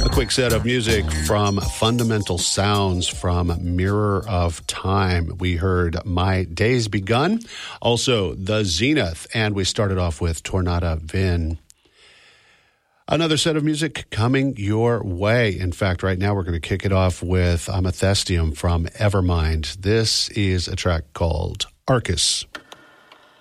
A quick set of music from Fundamental Sounds from Mirror of Time. We heard My Day's Begun, also The Zenith, and we started off with Tornada Vin. Another set of music coming your way. In fact, right now we're going to kick it off with Amethestium from Evermind. This is a track called Arcus.